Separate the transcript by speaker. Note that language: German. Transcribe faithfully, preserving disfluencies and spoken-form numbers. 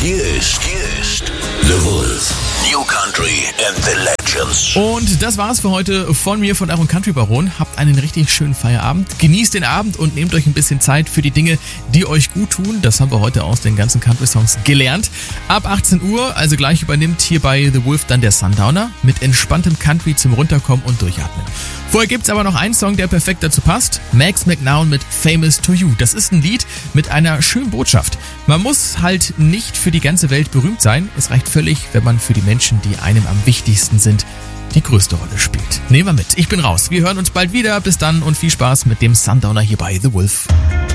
Speaker 1: Hier ist, hier ist The Wolf. New Country and the Legends.
Speaker 2: Und das war's für heute von mir, von eurem Country Baron. Habt einen richtig schönen Feierabend. Genießt den Abend und nehmt euch ein bisschen Zeit für die Dinge, die euch gut tun. Das haben wir heute aus den ganzen Country-Songs gelernt. Ab achtzehn Uhr, also gleich übernimmt hier bei The Wolf dann der Sundowner mit entspanntem Country zum Runterkommen und Durchatmen. Vorher gibt's aber noch einen Song, der perfekt dazu passt. Max McNown mit Famous to You. Das ist ein Lied mit einer schönen Botschaft. Man muss halt nicht für die ganze Welt berühmt sein. Es reicht völlig, wenn man für die Menschen, die einem am wichtigsten sind, die größte Rolle spielt. Nehmen wir mit. Ich bin raus. Wir hören uns bald wieder. Bis dann und viel Spaß mit dem Sundowner hier bei The Wolf.